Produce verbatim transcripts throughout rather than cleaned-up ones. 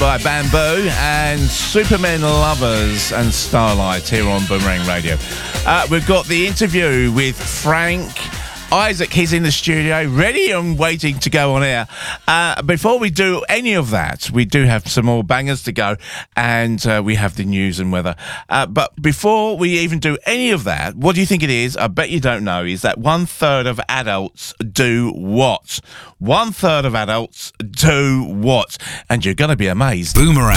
by Bamboo and Supermen Lovers and Starlight here on Boomerang Radio. Uh, we've got the interview with Frank Isaac. He's in the studio, ready and waiting to go on air. Uh, before we do any of that, we do have some more bangers to go, and uh, we have the news and weather. Uh, but before we even do any of that, what do you think it is? I bet you don't know. Is that one third of adults do what? One third of adults do what? And you're going to be amazed. Boomerang.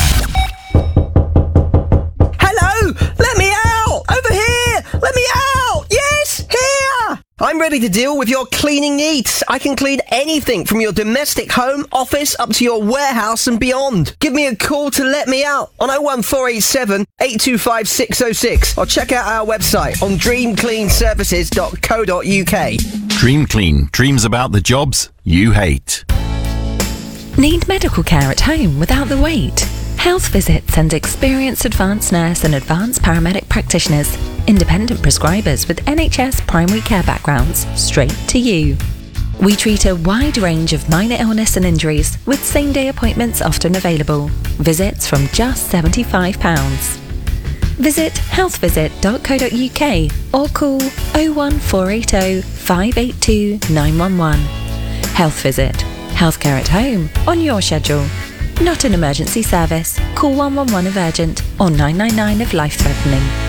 Hello! Let me out! Over here! Let me out! Yes! Here! I'm ready to deal with your cleaning needs. I can clean anything from your domestic home, office, up to your warehouse and beyond. Give me a call to let me out on oh one four eight seven, eight two five, six oh six or check out our website on dream clean services dot co dot uk. Dream Clean. Dreams about the jobs you hate. Need medical care at home without the wait? Health Visits and experienced advanced nurse and advanced paramedic practitioners, independent prescribers with N H S primary care backgrounds, straight to you. We treat a wide range of minor illness and injuries with same-day appointments often available. Visits from just seventy-five pounds. Visit health visit dot co dot uk or call oh one four eight oh, five eight two, nine one one. Health Visit. Healthcare at home on your schedule. Not an emergency service. Call one one one if urgent or nine nine nine if life-threatening.